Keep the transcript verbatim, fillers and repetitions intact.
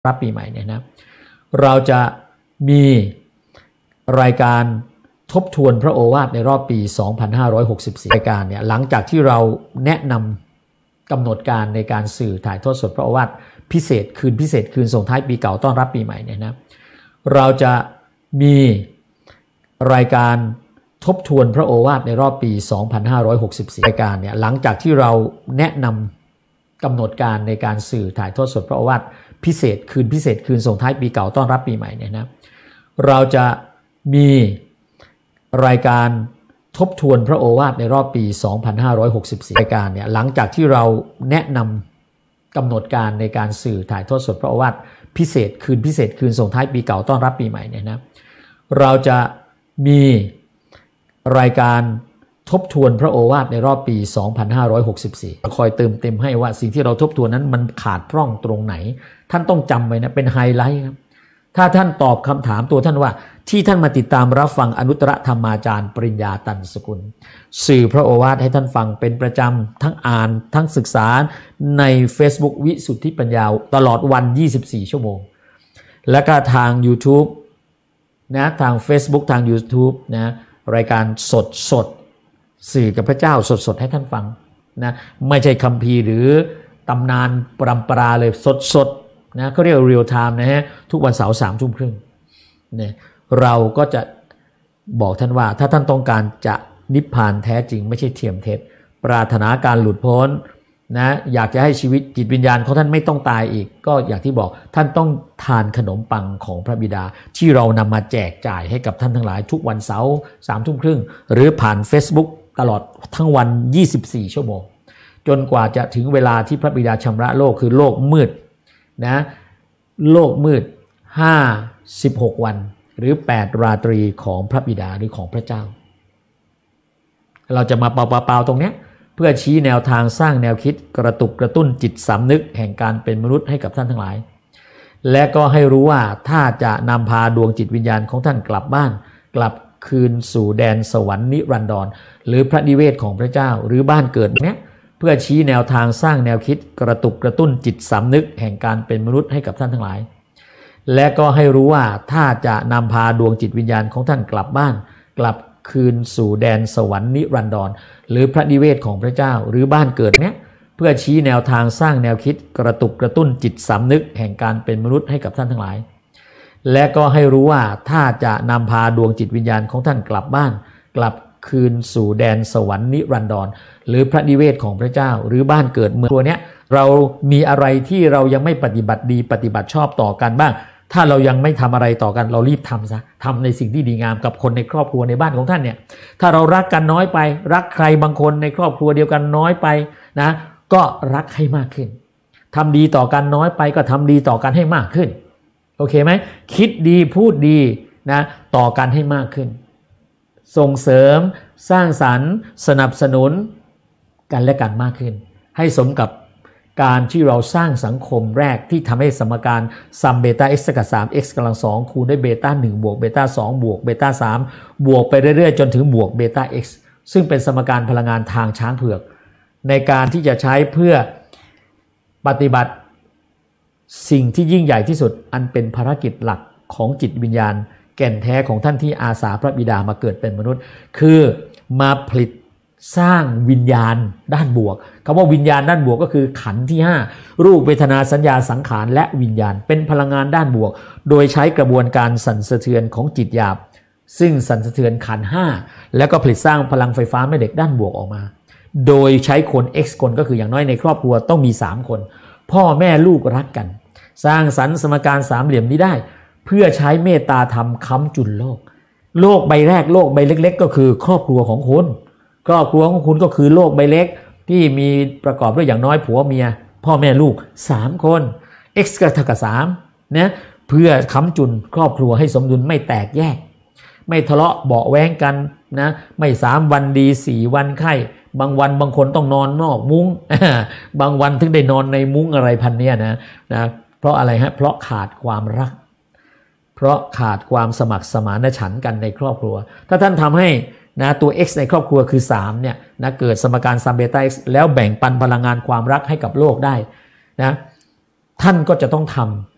รับปีใหม่เนี่ยนะเราจะมีรายการทบทวนพระโอวาทในรอบปีสองพันห้าร้อยหกสิบสี่รายการเนี่ยหลังจากที่เราแนะนำกำหนดการในการสื่อถ่ายทอดสดพระโอวาทพิเศษคืนพิเศษคืนส่งท้ายปีเก่าต้อนรับปีใหม่เนี่ยนะเราจะมีรายการทบทวนพระโอวาทในรอบปีสองพันห้าร้อยหกสิบสี่รายการเนี่ยหลังจากที่เราแนะนำกำหนดการในการสื่อถ่ายทอดสดพระโอวาทพิเศษคืนพิเศษคืนส่งท้ายปีเก่าต้อนรับปีใหม่เนี่ยนะเราจะมีรายการทบทวนพระโอวาทในรอบปีสองพันห้าร้อยหกสิบสี่รายการเนี่ยหลังจากที่เราแนะนำกำหนดการในการสื่อถ่ายทอดสดพระโอวาทพิเศษคืนพิเศษคืนส่งท้ายปีเก่าต้อนรับปีใหม่เนี่ยนะเราจะมีรายการทบทวนพระโอวาทในรอบปีสองพันห้าร้อยหกสิบสี่คอยเติมเต็มให้ว่าสิ่งที่เราทบทวนนั้นมันขาดพร่องตรงไหนท่านต้องจำไว้นะเป็นไฮไลท์ครับถ้าท่านตอบคำถามตัวท่านว่าที่ท่านมาติดตามรับฟังอนุตตรธรรมาจารย์ปริญญาตันสกุลสื่อพระโอวาทให้ท่านฟังเป็นประจำทั้งอ่านทั้งศึกษาใน Facebook วิสุทธิปัญญาตลอดวันยี่สิบสี่ชั่วโมงและก็ทาง YouTube นะทาง Facebook ทาง YouTube นะรายการสดสดสื่อกับพระเจ้าสดสดให้ท่านฟังนะไม่ใช่คัมภีร์หรือตำนานปรำปราเลยสดสดนะเขาเรียกเรียลไทม์นะฮะทุกวันเสาร์สามทุ่มครึ่งเนี่ยเราก็จะบอกท่านว่าถ้าท่านต้องการจะนิพพานแท้จริงไม่ใช่เทียมเท็จปรารถนาการหลุดพ้นนะอยากจะให้ชีวิตจิตวิญญาณของท่านไม่ต้องตายอีกก็อย่างที่บอกท่านต้องทานขนมปังของพระบิดาที่เรานำมาแจกจ่ายให้กับท่านทั้งหลายทุกวันเสาร์สามทุ่มครึ่งหรือผ่าน Facebook ตลอดทั้งวันยี่สิบสี่ชั่วโมงจนกว่าจะถึงเวลาที่พระบิดาชำระโลกคือโลกมืดนะโลกมืดห้าสิบหกวันหรือแปดราตรีของพระบิดาหรือของพระเจ้าเราจะมาเป่าๆๆตรงเนี้ยเพื่อชี้แนวทางสร้างแนวคิดกระตุกกระตุ้นจิตสำนึกแห่งการเป็นมนุษย์ให้กับท่านทั้งหลายและก็ให้รู้ว่าถ้าจะนำพาดวงจิตวิญญาณของท่านกลับบ้านกลับคืนสู่แดนสวรรค์นิรันดรหรือพระนิเวศของพระเจ้าหรือบ้านเกิดเนี้ยเพื่อชี้แนวทางสร้างแนวคิดกระตุกกระตุ้นจิตสำนึกแห่งการเป็นมนุษย์ให้กับท่านทั้งหลายและก็ให้รู้ว่าถ้าจะนำพาดวงจิตวิญญาณของท่านกลับบ้านกลับคืนสู่แดนสวรรค์นิรันดรหรือพระนิเวศของพระเจ้าหรือบ้านเกิดเนี้ยเพื่อชี้แนวทางสร้างแนวคิดกระตุกกระตุ้นจิตสำนึกแห่งการเป็นมนุษย์ให้กับท่านทั้งหลายและก็ให้รู้ว่าถ้าจะนำพาดวงจิตวิญญาณของท่านกลับบ้านกลับคืนสู่แดนสวรรค์นิรันดรหรือพระนิเวศของพระเจ้าหรือบ้านเกิดเมืองตัวเนี้ยเรามีอะไรที่เรายังไม่ปฏิบัติดีปฏิบัติชอบต่อกันบ้างถ้าเรายังไม่ทำอะไรต่อกันเรารีบทำซะทำในสิ่งที่ดีงามกับคนในครอบครัวในบ้านของท่านเนี่ยถ้าเรารักกันน้อยไปรักใครบางคนในครอบครัวเดียวกันน้อยไปนะก็รักให้มากขึ้นทำดีต่อกันน้อยไปก็ทำดีต่อกันให้มากขึ้นโอเคไหมคิดดีพูดดีนะต่อกันให้มากขึ้นส่งเสริมสร้างสรรค์สนับสนุนกันและกันมากขึ้นให้สมกับการที่เราสร้างสังคมแรกที่ทำให้สมการซัมเบต้า x กับ สาม x กำลังสองคูณด้วยเบต้าหนึ่งบวกเบต้าสองบวกเบต้าสามบวกไปเรื่อยๆจนถึงบวกเบต้า x ซึ่งเป็นสมการพลังงานทางช้างเผือกในการที่จะใช้เพื่อปฏิบัติสิ่งที่ยิ่งใหญ่ที่สุดอันเป็นภารกิจหลักของจิตวิญญาณแก่นแท้ของท่านที่อาสาพระบิดามาเกิดเป็นมนุษย์คือมาผลิตสร้างวิญญาณด้านบวกคำว่าวิญญาณด้านบวกก็คือขันธ์ที่ห้ารูปเวทนาสัญญาสังขารและวิญญาณเป็นพลังงานด้านบวกโดยใช้กระบวนการสั่นสะเทือนของจิตหยาบซึ่งสั่นสะเทือนขันธ์ห้าแล้วก็ผลิตสร้างพลังไฟฟ้าแม่เหล็กด้านบวกออกมาโดยใช้คน X คนก็คืออย่างน้อยในครอบครัวต้องมีสามคนพ่อแม่ลูกรักกันสร้างสรรค์สมการสามเหลี่ยมนี้ได้เพื่อใช้เมตตาธรรมค้ำจุนโลกโลกใบแรกโลกใบเล็กๆก็คือครอบครัวของคุณครอบครัวของคุณก็คือโลกใบเล็กที่มีประกอบด้วยอย่างน้อยผัวเมียพ่อแม่ลูกสามคน x ก็เท่ากับสามนะเพื่อค้ำจุนครอบครัวให้สมดุลไม่แตกแยกไม่ทะเลาะเบาะแว้งกันนะไม่สามวันดีสี่วันไข้บางวันบางคนต้องนอนนอกมุ้ง บางวันถึงได้นอนในมุ้งอะไรพันเนี้ยนะนะเพราะอะไรฮะเพราะขาดความรักเพราะขาดความสมัครสมานฉันท์กันในครอบครัวถ้าท่านทำให้นะตัว x ในครอบครัวคือสามเนี่ยนะเกิดสมการซัมเบต้า x แล้วแบ่งปันพลังงานความรักให้กับโลกได้นะท่านก็จะต้องท